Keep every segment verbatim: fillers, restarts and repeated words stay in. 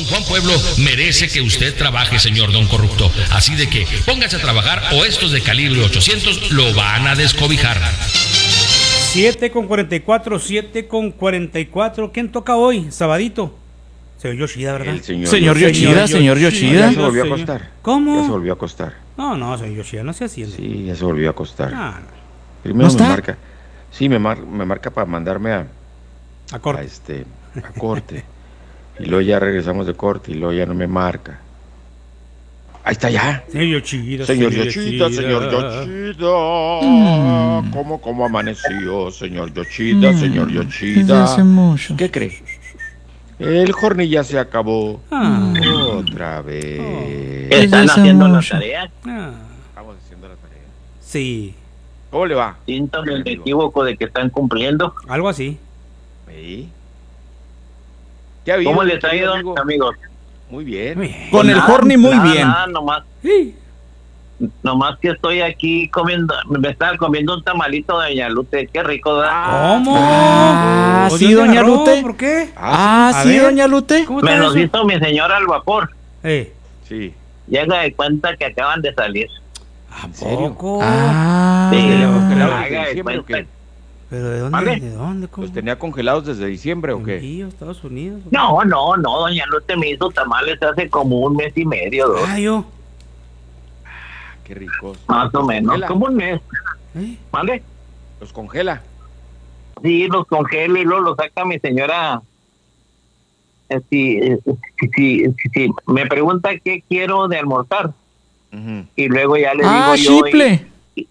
Don Juan Pueblo merece que usted trabaje, señor Don Corrupto. Así de que póngase a trabajar o estos de calibre ochocientos lo van a descobijar. siete con cuarenta y cuatro, siete con cuarenta y cuatro. ¿Quién toca hoy? Sabadito. Señor Yoshida, ¿verdad? El señor, señor Yoshida, señor Yoshida. Ya se volvió a acostar. ¿Cómo? Ya se volvió a acostar. No, no, señor Yoshida, no se asciende. Sí, ya se volvió a acostar. No, no. Primero ¿No me está? marca. Sí, me, mar, me marca para mandarme a, A corte. a este a corte. Y luego ya regresamos de corte y luego ya no me marca. Ahí está ya. Señor Yoshida, Señor Yoshida, señor Yoshida. Mm. ¿Cómo, cómo amaneció, señor Yoshida, Mm. señor Desde Yoshida? hace mucho. ¿Qué cree? El horny ya se acabó. Ah. Otra vez. Desde ¿Están hace haciendo la mucho. tarea? Ah, Estamos haciendo la tarea. sí, ¿Cómo le va? Síntome el equívoco de que están cumpliendo. algo así. ¿Sí? ¿Qué ha habido, ¿Cómo mi les ha querido ido, amigo? amigos? Muy bien. Muy bien. Con el Nada, horny muy nada, bien. nada, nomás, Sí. nomás que estoy aquí comiendo, me estaba comiendo un tamalito de Doña Lute, qué rico, ¿verdad? ¿Cómo? Ah, ¿Pues sí, dónde doña agarró? Lute. ¿Por qué? Ah, A sí, ver. doña Lute. ¿Cómo Me está los eso? hizo mi señora al vapor. Eh, Sí. Llega de cuenta que acaban de salir. ¿a ¿En serio? poco? Ah, Sí, ¿Los tenía haga desde de diciembre o cuenta. qué? ¿Pero de dónde? ¿Vale? ¿De dónde? ¿Cómo? ¿Los tenía congelados desde diciembre o qué? Envío, Estados Unidos. No, no, no, Doña Lute me hizo tamales hace como un mes y medio, dos, Ah, yo. Qué ricos. más o ¿Los menos, congela? como un mes, ¿Eh? ¿vale? ¿Los congela? Sí, los congela y luego los saca mi señora. Eh, Si, eh, si, si, si- si me pregunta qué quiero de almorzar Ujú. y luego ya le ah, digo yo, chiple. y-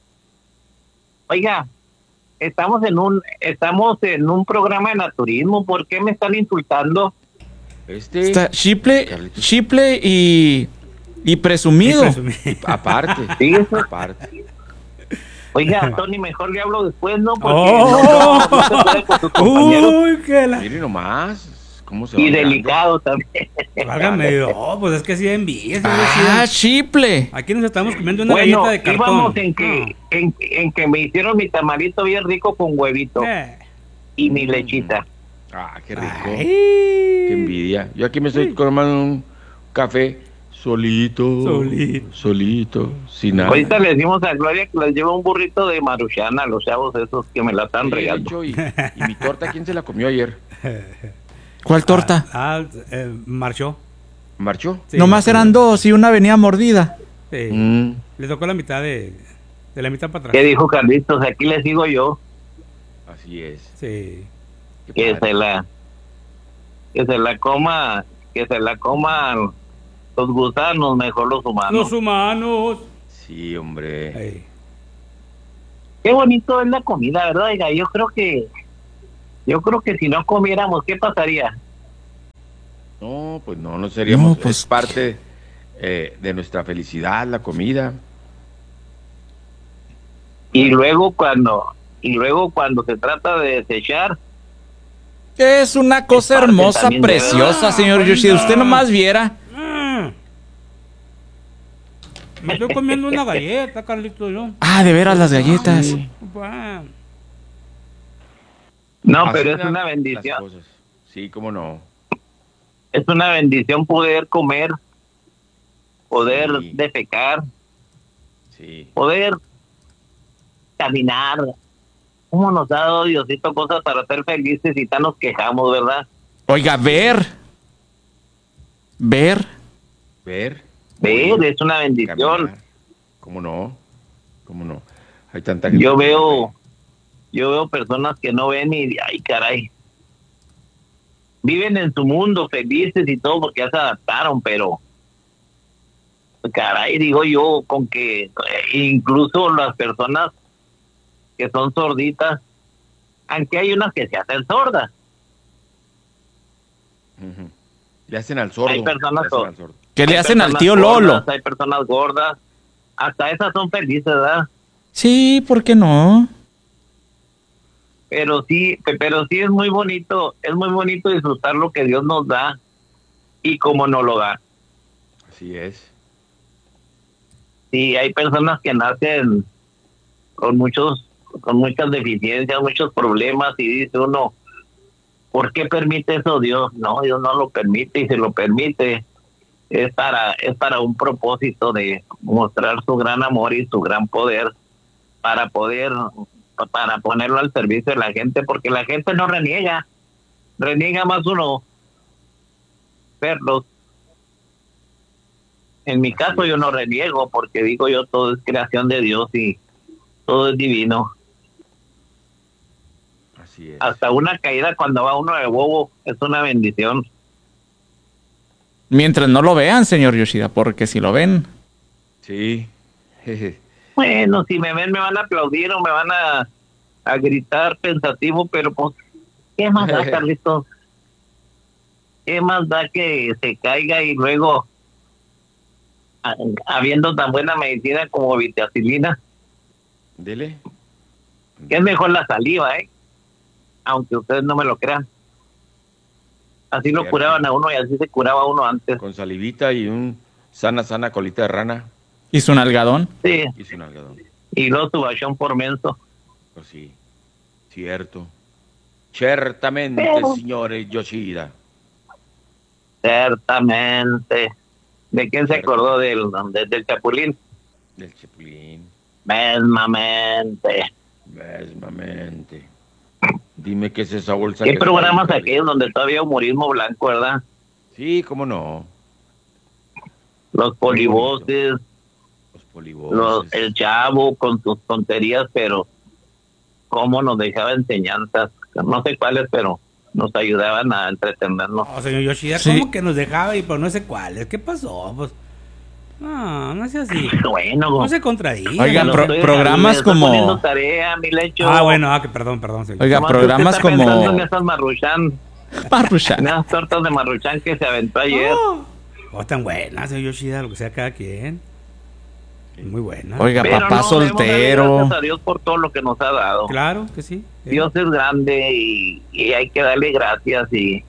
oiga, estamos en un estamos en un programa de naturismo, ¿por qué me están insultando? Este, Está chiple, Carlitos. chiple y, y presumido. aparte. Sí, eso. Aparte. Oiga, Tony, mejor le hablo después, ¿no? Porque Oh. no, no se puede con sus compañeros. Uy, qué la... Mire nomás. ¿Cómo se Y va delicado también. Válgame Dios, oh, pues es que sí da envidia. señor Ah, Yoshida. chiple. Aquí nos estamos comiendo una Bueno, galleta de cartón. íbamos en que, en, en que me hicieron mi tamalito bien rico con huevito Eh. y mi lechita. Ah, qué rico. Ay. Qué envidia. Yo aquí me estoy tomando un café solito. Solito. Solito. Sin nada. Ahorita le decimos a Gloria que les lleva un burrito de maruchana a los chavos esos que me la están Sí, de regando. hecho, y, y mi torta, ¿quién se la comió ayer? ¿Cuál torta? Ah, eh, marchó. ¿Marchó? Sí, Nomás sí. eran dos y una venía mordida. Sí. Mm, Le tocó la mitad de, de la mitad para atrás. ¿Qué dijo Carlitos? Aquí les digo yo así es. Sí. Qué que padre. se la que se la coma, que se la coman los gusanos, mejor los humanos. Los humanos. Sí, hombre. Ey. Qué bonito es la comida, ¿verdad? Oiga, yo creo que yo creo que si no comiéramos, ¿qué pasaría? No, pues no, no seríamos. No, pues- Es parte eh, de nuestra felicidad, la comida. Y luego cuando y luego cuando se trata de desechar, Es una cosa Es parte hermosa, también de- preciosa, señor Yoshida. Usted nomás viera. Mm. Me estoy comiendo una galleta, Carlito, yo. Ah, de veras las galletas. Bueno. no, Así pero es eran una las bendición, cosas. Sí, cómo no. es una bendición poder comer, poder Sí. defecar, Sí. poder caminar. ¿Cómo nos ha dado Diosito cosas para ser felices y tan nos quejamos, verdad? Oiga, ver. Ver. Ver. Ver, oír, es una bendición. caminar. ¿Cómo no? ¿Cómo no? Hay tanta gente. Yo que no veo, ve. yo veo personas que no ven y, ay, caray, viven en su mundo felices y todo porque ya se adaptaron, pero, caray, digo yo, con que eh, incluso las personas que son sorditas, aunque hay unas que se hacen sordas, Ujú. Le hacen al sordo. Hay personas le hacen sor- al sordo. Que le hay hacen al personas tío gordas, Lolo. hay personas gordas, hasta esas son felices, ¿verdad? Sí, ¿por qué no? Pero sí, pe- pero sí es muy bonito, es muy bonito disfrutar lo que Dios nos da y cómo nos lo da. Así es. Sí, hay personas que nacen con muchos, con muchas deficiencias, muchos problemas y dice uno, ¿por qué permite eso Dios? No, Dios no lo permite, y si lo permite es para, es para un propósito de mostrar su gran amor y su gran poder para poder, para ponerlo al servicio de la gente, porque la gente no reniega, reniega más uno verlos. En mi caso yo no reniego, porque digo yo, todo es creación de Dios y todo es divino. Así es. Hasta una caída cuando va uno de bobo es una bendición. Mientras no lo vean, señor Yoshida, porque si lo ven... Sí. Jeje. Bueno, si me ven me van a aplaudir o me van a, a gritar pensativo, pero pues, ¿qué más da, Carlitos? ¿Qué más da que se caiga y luego, a- habiendo tan buena medicina como vitacilina, Dele. que es mejor la saliva, ¿eh? Aunque ustedes no me lo crean. Así lo Cierto. curaban a uno y así se curaba uno antes. Con salivita y un sana, sana colita de rana ¿Y su nalgadón? Sí, y su nalgadón. y luego su bachón por menso. Pues sí, cierto. Ciertamente, Pero- señores Yoshida. Ciertamente. ¿De quién se Cierto. acordó del, del, del Chapulín? Del Chapulín. Mesmamente. Mesmamente. Dime qué es esa bolsa. ¿Qué que programas trae, aquellos donde todavía hay humorismo blanco, verdad? Sí, cómo no. Los polivoces, Los polivoces. los, el chavo con sus tonterías, pero cómo nos dejaba enseñanzas, no sé cuáles, pero nos ayudaban a entretenernos. No, señor Yoshida, Sí. ¿cómo que nos dejaba y pero no sé cuáles? ¿Qué pasó? Pues, no, no sea así. Bueno, No se contradiga. Oiga, lo pro- estoy- programas le estoy como- poniendo tarea, mi lecho. Ah, bueno, ah, que perdón, perdón. señor. Oiga, Nomás usted programas está pensando como... en esas marruchán, Marruchan. en esas tortas de marruchán que se aventó ayer. Oh, oh, tan buena, señor Yoshida, lo que sea cada quien. Muy buena. Oiga, Pero papá no, debemos darle soltero. gracias a Dios por todo lo que nos ha dado. Claro que sí. Eh, Dios es grande y, y hay que darle gracias y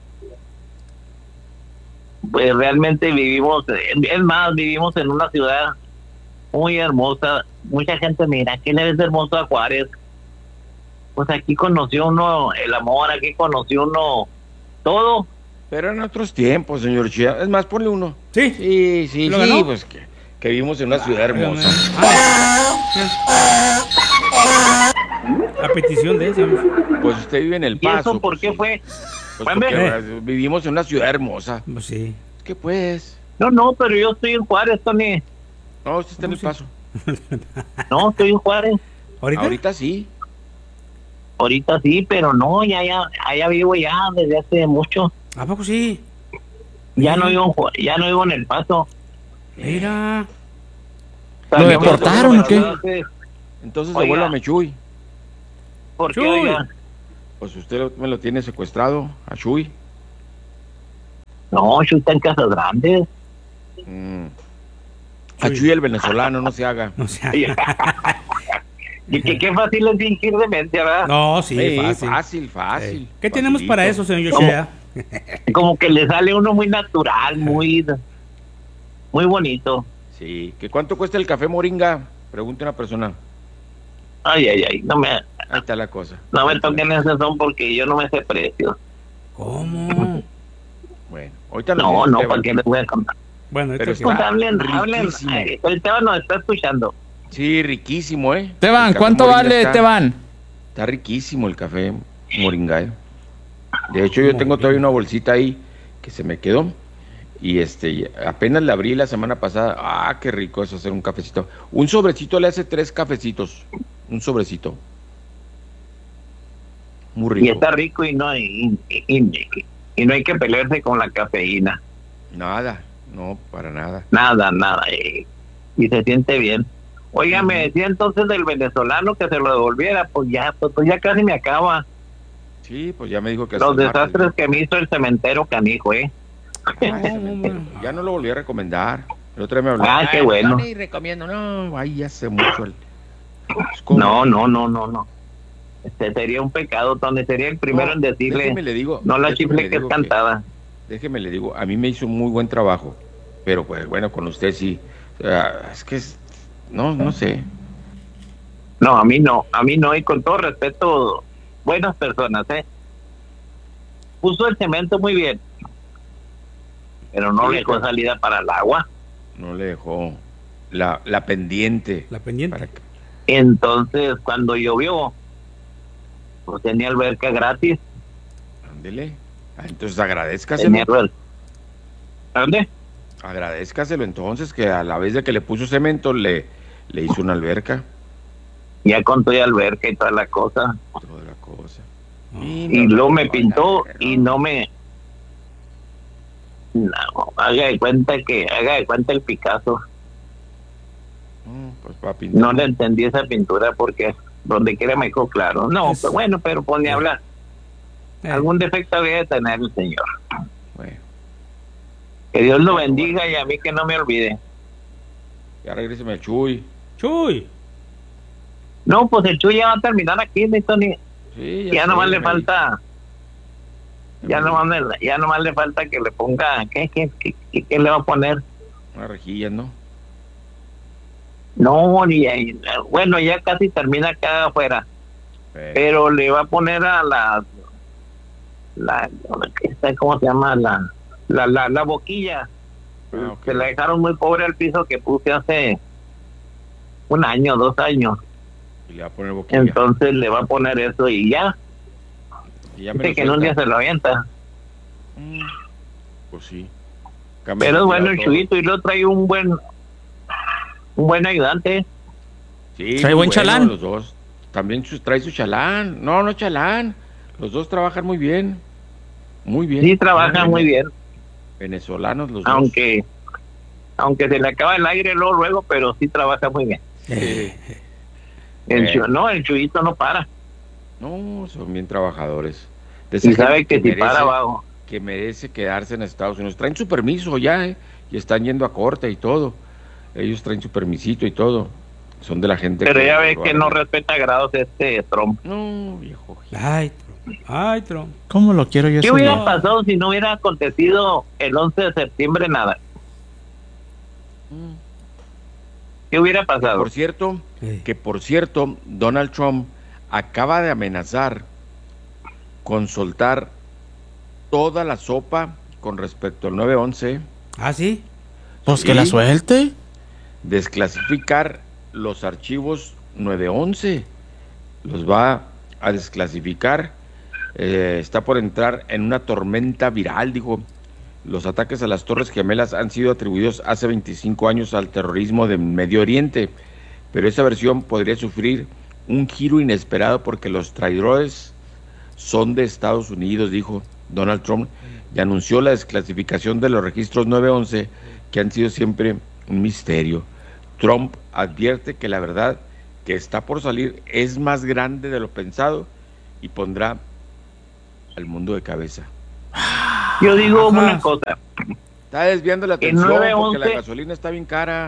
pues realmente vivimos, es más, vivimos en una ciudad muy hermosa. Mucha gente mira, ¿qué le ves de hermoso a Juárez? Pues aquí conoció uno el amor, aquí conoció uno todo. Pero en otros tiempos, señor Yoshida. Es más, ponle uno. Sí. Sí, sí, ¿Lo sí, ganó? pues que, que vivimos en una ciudad hermosa. Ah, a petición de ese. Pues usted vive en El ¿Y Paso. eso por pues, qué sí. fue? Pues Mande. porque ahora vivimos en una ciudad hermosa. Pues sí. ¿Qué pues? No, no, pero yo estoy en Juárez, Tony. No, usted está en El ¿Cómo sí? Paso. No, estoy en Juárez. ¿Ahorita? Ahorita sí. Ahorita sí, pero no, ya, ya, allá vivo ya desde hace mucho. ¿A poco sí? Ya Sí. no vivo en Ju- ya no vivo en El Paso. Mira. ¿Lo Salió deportaron mi o qué? esposa, Entonces, Oiga. devuélvame Chuy. ¿Por qué, Chuy. oiga? Pues usted lo- me lo tiene secuestrado, a Chuy. No, yo está en Casas Grandes. Mm. A Chuy. Chuy el venezolano, no se haga. No sé. Y que qué fácil es fingir demencia, ¿verdad? No, sí, Sí, fácil. fácil, fácil. Eh, ¿Qué tenemos facilito. para eso, señor Yoshida? Como que le sale uno muy natural, muy, muy bonito. Sí. ¿Que cuánto cuesta el café Moringa? Pregunta una persona. Ay, ay, ay, no me, Ahí está la cosa. no me Ahí está la toquen ese son porque yo no me sé precios. ¿Cómo? cosa. Bueno, ahorita nos No, dice no, Esteban. ¿para qué les voy a contar? Bueno, Pero esto está- Pues hablen, hablen. riquísimo. Ay, el Esteban nos está escuchando. Sí, riquísimo, ¿eh? El Teban, café ¿cuánto Moringa vale, está- Teban? Está riquísimo el café Moringa. ¿eh? De hecho, yo tengo todavía una bolsita ahí que se me quedó. Y este, apenas la abrí la semana pasada. Ah, qué rico es hacer un cafecito. Un sobrecito le hace tres cafecitos. Un sobrecito. Muy Y rico. está rico y no, y, y- y- y no hay que pelearse con la cafeína. Nada, no, para nada. Nada, nada. Y, y se siente bien. Oiga, me decía entonces del venezolano que se lo devolviera. Pues ya, pues, pues ya casi me acaba. Sí, pues ya me dijo que hasta Los el martes, desastres que me hizo el cementero canijo, ¿eh? ¿no? Ay, cementero. Ya no lo volví a recomendar. El otro día me habló. Ah, qué "Ay, bueno. Tony, recomiendo. No, ahí hace mucho. El... Es como- No, no, no, no, no. Este sería un pecado, donde sería el primero No, en decirle, déjeme le digo, no la déjeme chifle le que es digo que- cantada. Déjeme le digo, a mí me hizo un muy buen trabajo, pero pues bueno, con usted sí, o sea, es que es, no, no sé. No, a mí no, a mí no, y con todo respeto, buenas personas, ¿eh? puso el cemento muy bien, pero no Sí, le dejó pero- salida para el agua. No le dejó la, la pendiente. La pendiente. Para que- Entonces, cuando llovió, pues tenía alberca gratis. Ándele. Ah, entonces Tenía agradézcaselo. alberca. ¿Dónde? Agradézcaselo entonces que a la vez de que le puso cemento le, le hizo una alberca. Ya con toda alberca y toda la cosa. Toda la cosa. Y luego me pintó y no me... No, haga de cuenta que... Haga de cuenta el Picasso. No, pues para pintar. No le entendí esa pintura porque donde quiera me quedó claro. No, Es- pues bueno, pero pues ni hablar. Eh, Algún defecto había de tener el señor. Bueno, Que Dios lo bendiga y a mí que no me olvide. ya regréseme el Chuy. Chuy. No, pues el Chuy ya va a terminar aquí, mi Tony. Sí, Ya sé, nomás le me- falta... Ya me- nomás, le, ya nomás le falta que le ponga... ¿Qué, qué, qué, qué, qué le va a poner? Unas rejillas, ¿no? No, ni... Bueno, ya casi termina acá afuera. Eh, Pero le va a poner a la... la esta, ¿cómo se llama? La, la, la, la boquilla. ah, ok. Se la dejaron muy pobre al piso que puse hace un año, dos años. Y le va a poner boquilla. Entonces le va a poner eso y ya. Y ya me Dice lo que en un día suelta. se lo avienta. Mm, Pues sí. Cambia Pero de es bueno tirado el todo. Chuyito y lo trae un buen... Un buen ayudante. Sí, Trae muy buen chalán. Los dos. También su- trae su chalán. No, no chalán. Los dos trabajan muy bien. Muy bien. Sí, trabaja muy bien. Venezolanos los dos. Aunque... Aunque se le acaba el aire luego, luego, pero sí trabaja muy bien. Sí. El Eh. Chu- no, el Chuyito no para. No, son bien trabajadores. De esa Y sabe gente que si merece- para abajo. que merece quedarse en Estados Unidos. Traen su permiso ya, ¿eh? Y están yendo a corte y todo. Ellos traen su permisito y todo. Son de la gente Pero ya ve lo que arma. no respeta grados este Trump. No, viejo. Ay, Trump. Ay, Trump. ¿Cómo lo quiero yo ¿Qué ese hubiera día? pasado si no hubiera acontecido el once de septiembre nada? Mm. ¿Qué hubiera pasado? Por cierto, Eh, que por cierto, Donald Trump acaba de amenazar con soltar toda la sopa con respecto al nueve once, Ah, sí. Pues Sí. que la suelte. desclasificar los archivos nueve once. Los va a desclasificar. Eh, está por entrar en una tormenta viral, dijo. Los ataques a las Torres Gemelas han sido atribuidos hace veinticinco años al terrorismo de Medio Oriente, pero esa versión podría sufrir un giro inesperado porque los traidores son de Estados Unidos, dijo Donald Trump, y anunció la desclasificación de los registros nueve once, que han sido siempre un misterio. Trump advierte que la verdad que está por salir es más grande de lo pensado y pondrá al mundo de cabeza. Yo digo Ajá. una cosa. Está desviando la El atención nueve porque la once gasolina está bien cara.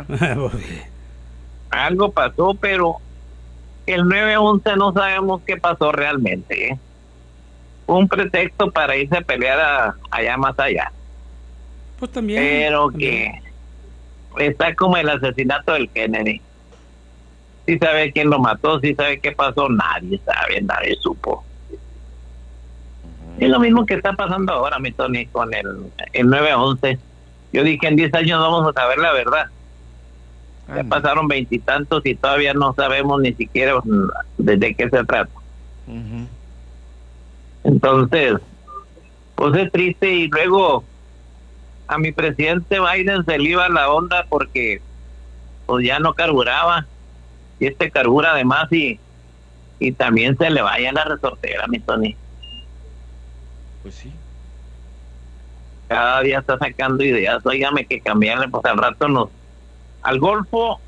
Algo pasó, pero el nueve once no sabemos qué pasó realmente. ¿eh? Fue un pretexto para irse a pelear a- allá más allá. Pues también. Pero también. que está como el asesinato del Kennedy. Sí sabe quién lo mató, sí sabe qué pasó, nadie sabe, nadie supo. Es lo mismo que está pasando ahora, mi Tony, con el, el nueve once. Yo dije, en diez años vamos a saber la verdad. Ya Anda. pasaron veintitantos y, todavía no sabemos ni siquiera mm, de qué se trata. Ujú. Entonces, pues es triste. Y luego a mi presidente Biden se le iba la onda porque pues ya no carburaba. Y este carbura además y, y también se le vaya la resortera, mi Tony. Pues sí. Cada día está sacando ideas. Óigame que cambiarle, pues al rato nos... Al Golfo,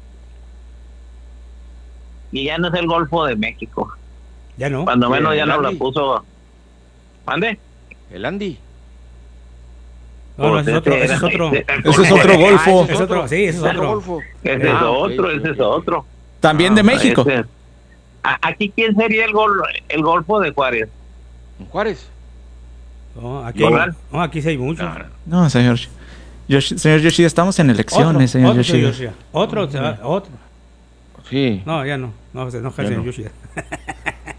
y ya no es el Golfo de México. Ya no. Cuando Bien, menos ya no Andy. lo puso... ¿Mande? El Andy. No, no, ese es otro. Ese es otro. Ese es otro Golfo. Ah, ese Es otro, sí, ese es otro. Golfo. Ese es Ah, ok, otro, ok, ese es ok. otro. También de Ah, México. Ese es- A- Aquí, ¿quién sería el gol, el Golfo de Juárez? Juárez. No, aquí, ¿Verdad? no, aquí sí hay muchos. No, no. No, señor. Yoshi- señor Yoshida, estamos en elecciones, Otro, señor otro, Yoshida. Yoshida. Otro, se va- otro. Sí. No, ya no. No, se enoja el Ya señor no. Yoshida.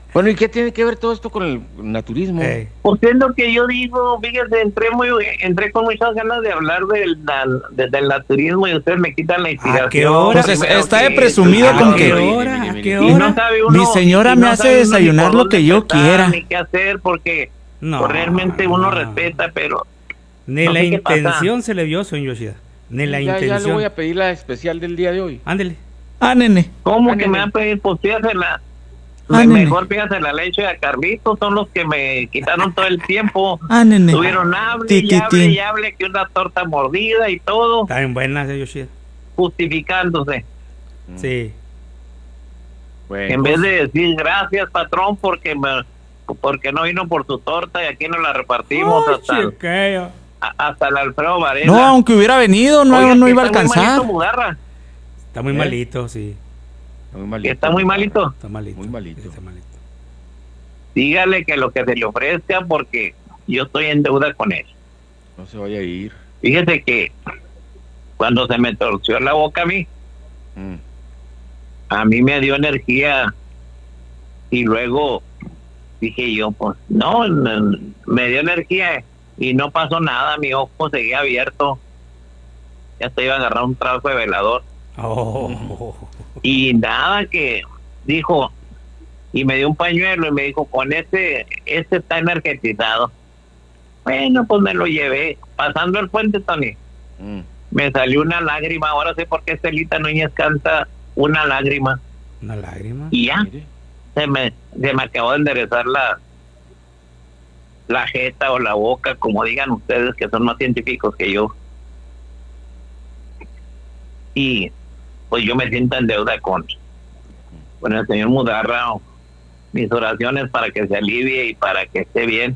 Bueno, ¿y qué tiene que ver todo esto con el naturismo? Ey. Pues es lo que yo digo, fíjese, entré muy, entré con muchas ganas de hablar del, del, del naturismo y ustedes me quitan la inspiración. ¿A qué hora? Pues es- Primero está de que- presumido ¿A con qué que- hora? Mire, ¿A mire, qué Y hora? no sabe uno, Mi señora y me no hace sabe uno desayunar ni por lo que dónde yo empezar, quiera. Ni qué hacer, porque No, pues, realmente uno no. respeta, pero Ni no la sé qué pasa. intención se le vio, señor Yoshida. Ni la ya, ya le intención. voy a pedir la especial del día de hoy. Ándele. Ah, nene. ¿cómo Ah, que nene. me van a pedir? Pues fíjate la... Ah, me- nene. mejor fíjate la leche a Carlitos, son los que me quitaron todo el tiempo. Ah, nene. Tuvieron hable Ti, y ti, hable ti. y hable que una torta mordida y todo, Está bien buena, señor Yoshida. justificándose. Sí. Bueno, En vez de decir gracias, patrón, porque me, porque no vino por su torta y aquí nos la repartimos Ay, hasta, el- chiquillo. a- hasta el Alfredo Varela. No, aunque hubiera venido, no, Oiga, no que iba a está muy alcanzar. malito, Mudarra, Está muy ¿Eh? malito, sí. está muy malito. que está muy malito. Está malito. Muy malito. Sí, está malito. Dígale que lo que se le ofrezca, porque yo estoy en deuda con él. No se vaya a ir. Fíjese que cuando se me torció la boca a mí, Mm. a mí me dio energía y luego dije yo, pues no, no, me dio energía y no pasó nada, mi ojo seguía abierto, ya te iba a agarrar un trabajo de velador Oh. y nada, que dijo, y me dio un pañuelo y me dijo, con este, este está energetizado. Bueno, pues me lo llevé, pasando el puente, Tony, Mm. me salió una lágrima, ahora sé por qué Estelita Núñez canta Una Lágrima, Una lágrima. y ya, Mire. se me, se me acabó de enderezar la la jeta o la boca, como digan ustedes que son más científicos que yo. Y pues yo me siento en deuda con, con el señor Mudarra, o mis oraciones para que se alivie y para que esté bien.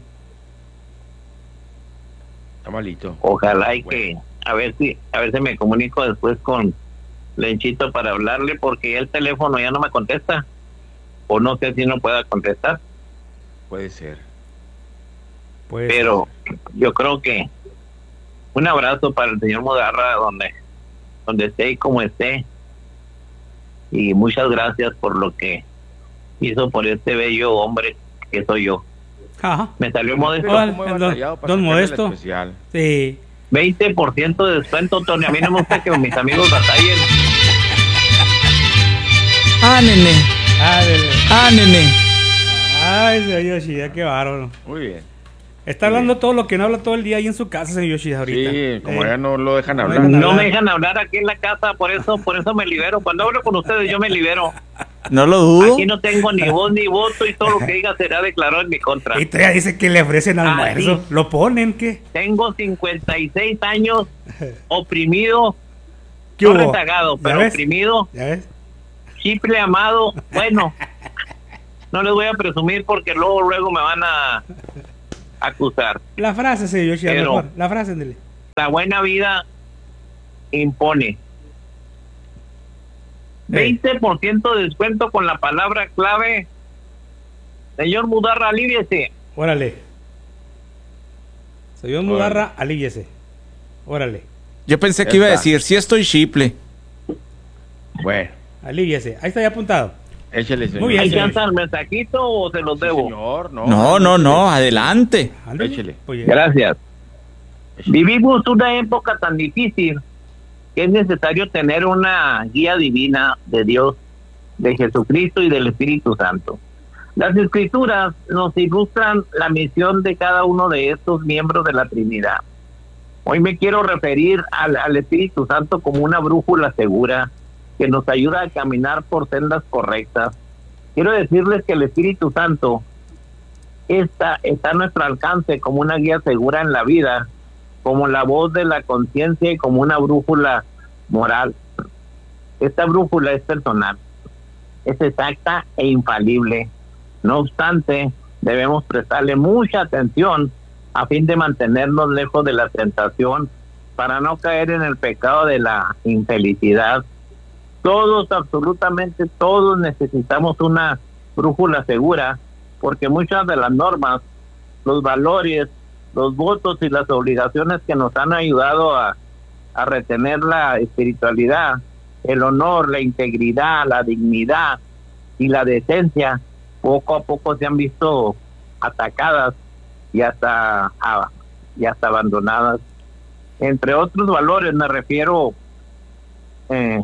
Está malito. Ojalá y que a ver si a ver si me comunico después con Lenchito para hablarle, porque el teléfono ya no me contesta, o no sé si no pueda contestar, Puede ser. Pues, pero yo creo que un abrazo para el señor Mudarra donde donde esté y como esté, y muchas gracias por lo que hizo por este bello hombre que soy yo. Ajá. Me salió modesto. Hola. ¿Cómo he don- batallado para don sacarle la Modesto. especial? Sí. veinte por ciento de descuento, Tony. A mí no me gusta que mis amigos batallen. Ah, nene. Ándele. Ah, nene. Ay, señor Yoshida, qué bárbaro. Muy bien. Está hablando todo lo que no habla todo el día ahí en su casa, señor Yoshida, ahorita. Sí, como Eh, ya no lo dejan no hablar. dejan No hablar. me dejan hablar aquí en la casa, por eso por eso me libero. Cuando hablo con ustedes yo me libero. No lo dudo. Aquí no tengo ni voz ni voto y todo lo que diga será declarado en mi contra. Y todavía dice que le ofrecen Ah, almuerzo. sí. ¿Lo ponen qué? Tengo cincuenta y seis años, oprimido, ¿Qué no hubo? rezagado, ¿Ya pero ves? oprimido, ¿Ya ves? chiple amado. Bueno, no les voy a presumir porque luego luego me van a acusar. La frase, señor Yoshida, Pero- mejor. La frase, ándele. La buena vida impone. veinte por ciento de descuento con la palabra clave. Señor Mudarra, aliviese. Órale. Señor Mudarra, aliviese. Órale. Yo pensé Ya que iba a está. decir, sí estoy chiple. Bueno, Aliviese. Ahí está ya apuntado. échele, señor. Muy bien, ¿Hay señor. chance al mensajito o se los Sí, debo? señor, no. No, no, no, adelante. Ándele. Échele. Pues ya. Gracias. Échele. Vivimos una época tan difícil que es necesario tener una guía divina de Dios, de Jesucristo y del Espíritu Santo. Las Escrituras nos ilustran la misión de cada uno de estos miembros de la Trinidad. Hoy me quiero referir al, al Espíritu Santo como una brújula segura que nos ayuda a caminar por sendas correctas. Quiero decirles que el Espíritu Santo está, está a nuestro alcance como una guía segura en la vida, como la voz de la conciencia y como una brújula moral. Esta brújula es personal, es exacta e infalible. No obstante, debemos prestarle mucha atención a fin de mantenernos lejos de la tentación para no caer en el pecado de la infelicidad. Todos, absolutamente todos necesitamos una brújula segura, porque muchas de las normas, los valores, los votos y las obligaciones que nos han ayudado a, a retener la espiritualidad, el honor, la integridad, la dignidad y la decencia, poco a poco se han visto atacadas y hasta, ah, y hasta abandonadas. Entre otros valores me refiero eh,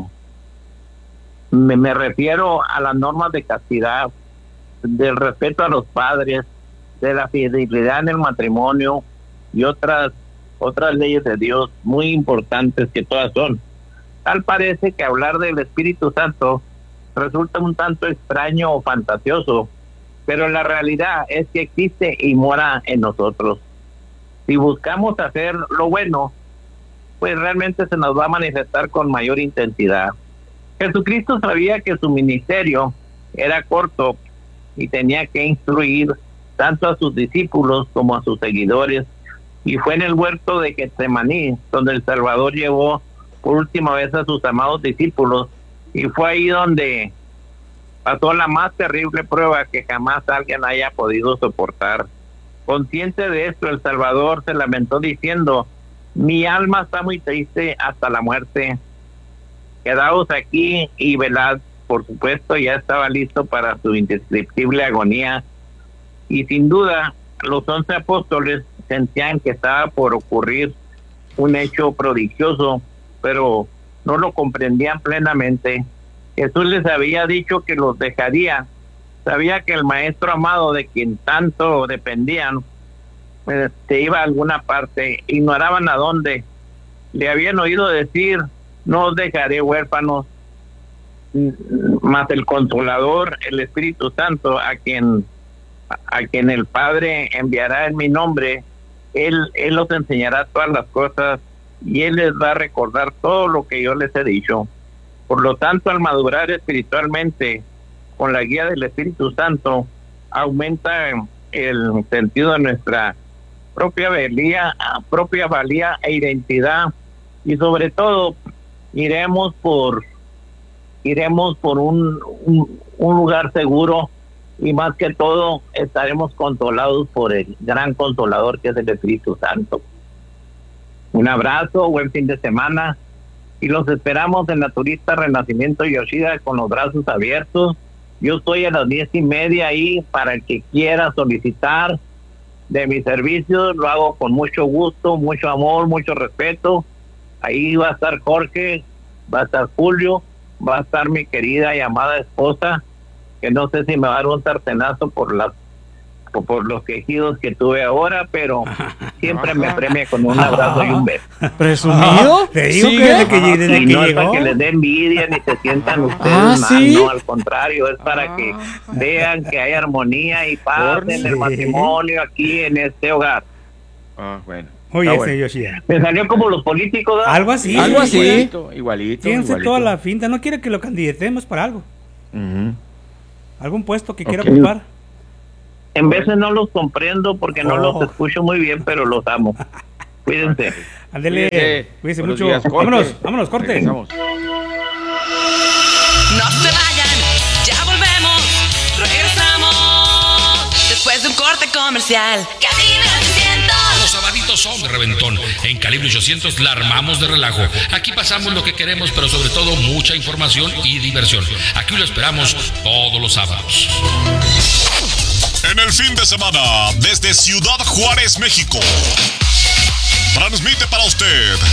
me, me refiero a las normas de castidad, del respeto a los padres, de la fidelidad en el matrimonio y otras otras leyes de Dios muy importantes que todas son. Tal parece que hablar del Espíritu Santo resulta un tanto extraño o fantasioso, pero la realidad es que existe y mora en nosotros. Si buscamos hacer lo bueno, pues realmente se nos va a manifestar con mayor intensidad. Jesucristo sabía que su ministerio era corto y tenía que instruir tanto a sus discípulos como a sus seguidores, y fue en el huerto de Getsemaní donde el Salvador llevó por última vez a sus amados discípulos, y fue ahí donde pasó la más terrible prueba que jamás alguien haya podido soportar. Consciente de esto, el Salvador se lamentó diciendo: mi alma está muy triste hasta la muerte, quedaos aquí y velad. Por supuesto, ya estaba listo para su indescriptible agonía, y sin duda los once apóstoles sentían que estaba por ocurrir un hecho prodigioso, pero no lo comprendían plenamente. Jesús les había dicho que los dejaría. Sabía que el maestro amado de quien tanto dependían pues, se iba a alguna parte, ignoraban a dónde. Le habían oído decir: no os dejaré huérfanos, mas el Consolador, el Espíritu Santo, a quien a quien el Padre enviará en mi nombre, él él os enseñará todas las cosas y él les va a recordar todo lo que yo les he dicho. Por lo tanto, al madurar espiritualmente con la guía del Espíritu Santo, aumenta el sentido de nuestra propia valía, propia valía e identidad, y sobre todo iremos por iremos por un, un, un lugar seguro, y más que todo estaremos consolados por el gran Consolador que es el Espíritu Santo. Un abrazo, buen fin de semana, y los esperamos en la Turista Renacimiento Yoshida con los brazos abiertos. Yo estoy a las diez y media ahí para el que quiera solicitar de mis servicios. Lo hago con mucho gusto, mucho amor, mucho respeto. Ahí va a estar Jorge, va a estar Julio, va a estar mi querida y amada esposa, que no sé si me va a dar un sartenazo por las por, por los quejidos que tuve ahora, pero siempre me premia con un abrazo y un beso. ¿Presumido? Te digo que ¿Sigue? desde que, desde Y que no es para llegó. que les dé envidia ni se sientan ustedes Ah, mal, ¿sí? no, al contrario, es para que vean que hay armonía y paz en el Sí. matrimonio aquí en este hogar. Ah, bueno. Oye, Está ese bueno. Yoshida. Me salió como los políticos, ¿no? Algo así. Algo así. Igualito, igualito. Fíjense igualito. toda la finta. No quiere que lo candidatemos para algo. Ujú. Algún puesto que quiera Ok. ocupar. En veces no los comprendo porque no Oh. los escucho muy bien, pero los amo. Cuídense. Ándele. Cuídese. Cuídese Buenos mucho. días, corte. Vámonos, vámonos, corte. Regresamos. No se vayan, ya volvemos, regresamos después de un corte comercial. Calibre Los ochocientos. sabaditos son de reventón. En Calibre ochocientos la armamos de relajo. Aquí pasamos lo que queremos, pero sobre todo mucha información y diversión. Aquí lo esperamos todos los sábados. En el fin de semana, desde Ciudad Juárez, México, transmite para usted